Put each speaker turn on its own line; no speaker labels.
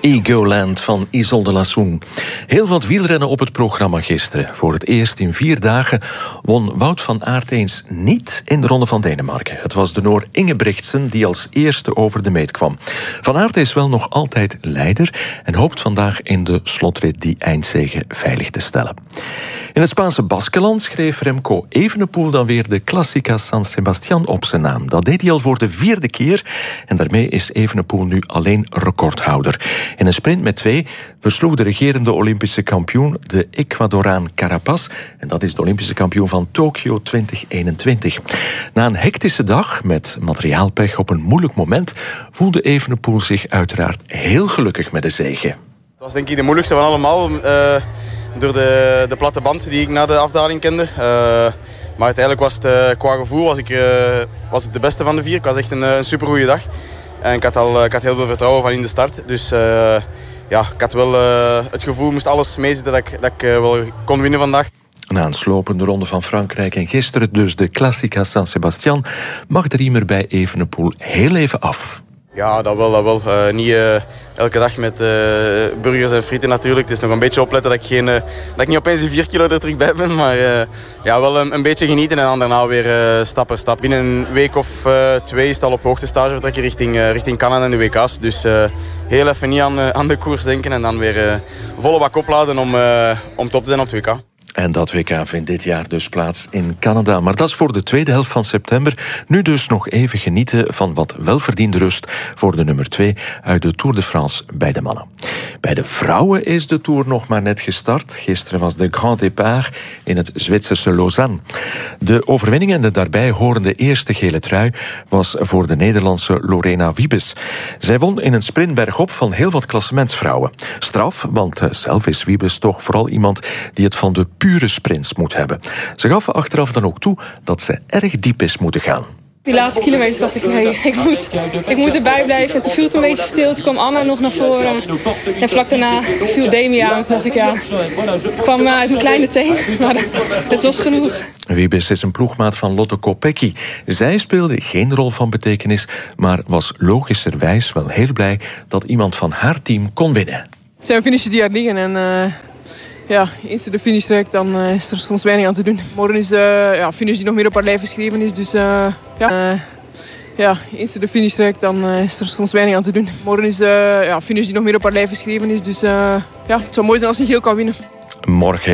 Egoland van Isolde Lassoen. Heel wat wielrennen op het programma gisteren. Voor het eerst in 4 dagen won Wout van Aert eens niet in de Ronde van Denemarken. Het was de Noor Ingebrigtsen die als eerste over de meet kwam. Van Aert is wel nog altijd leider en hoopt vandaag in de slotrit die eindzege veilig te stellen. In het Spaanse Baskeland schreef Remco Evenepoel dan weer de Classica San Sebastián op zijn naam. Dat deed hij al voor de 4e keer en daarmee is Evenepoel nu alleen recordhouder. In een sprint met 2 versloeg de regerende Olympische kampioen de Ecuadoraan Carapaz. En dat is de Olympische kampioen van Tokio 2021. Na een hectische dag met materiaalpech op een moeilijk moment voelde Evenepoel zich uiteraard heel gelukkig met de zege.
Het was denk ik de moeilijkste van allemaal. Door de platte band die ik na de afdaling kende. Maar uiteindelijk was het qua gevoel was het de beste van de 4. Het was echt een supergoeie dag. En ik had heel veel vertrouwen van in de start. Dus ik had wel het gevoel, moest alles meezitten dat ik wel kon winnen vandaag.
Na een slopende ronde van Frankrijk en gisteren dus de Classica San Sebastián mag de riemer bij Evenepoel heel even af.
Ja, dat wel. Niet elke dag met burgers en frieten natuurlijk. Het is nog een beetje opletten dat ik niet opeens die 4 kilo er terug bij ben. Maar wel een beetje genieten en dan daarna weer stap per stap. Binnen een week of 2 is het al op hoogtestage vertrekken richting Canada en de WK's. Dus heel even niet aan de koers denken en dan weer volle bak opladen om top te zijn op het WK.
En dat WK vindt dit jaar dus plaats in Canada. Maar dat is voor de tweede helft van september. Nu dus nog even genieten van wat welverdiende rust voor de nummer 2 uit de Tour de France bij de mannen. Bij de vrouwen is de Tour nog maar net gestart. Gisteren was de Grand Départ in het Zwitserse Lausanne. De overwinning en de daarbij horende eerste gele trui was voor de Nederlandse Lorena Wiebes. Zij won in een sprint bergop van heel wat klassementsvrouwen. Straf, want zelf is Wiebes toch vooral iemand die het van de pure sprints moet hebben. Ze gaf achteraf dan ook toe dat ze erg diep is moeten gaan.
Die laatste kilometer dacht ik, ik moet erbij blijven. En toen viel het een beetje stil. Toen kwam Anna nog naar voren. En vlak daarna viel Demi aan. Toen dacht ik, het kwam uit mijn kleine teen. Maar het was genoeg.
Wiebes is een ploegmaat van Lotte Kopecky. Zij speelde geen rol van betekenis, maar was logischerwijs wel heel blij dat iemand van haar team kon winnen.
Het zijn finishen die hard liggen en eens er de finish trekt, dan is er soms weinig aan te doen. Morgen is een finish die nog meer op haar lijf geschreven is, dus eens er de finish trekt, dan is er soms weinig aan te doen. Morgen is een finish die nog meer op haar lijf geschreven is, dus het zou mooi zijn als ze geel kan winnen.
Morgen